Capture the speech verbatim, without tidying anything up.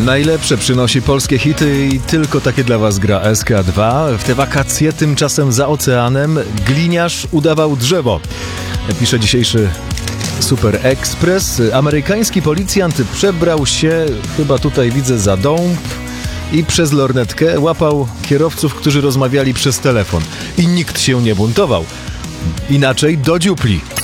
Najlepsze przynosi polskie hity i tylko takie dla was gra S K dwa. W te wakacje tymczasem za oceanem gliniarz udawał drzewo. Pisze dzisiejszy Super Express. Amerykański policjant przebrał się, chyba tutaj widzę, za dąb i przez lornetkę łapał kierowców, którzy rozmawiali przez telefon. I nikt się nie buntował. Inaczej do dziupli.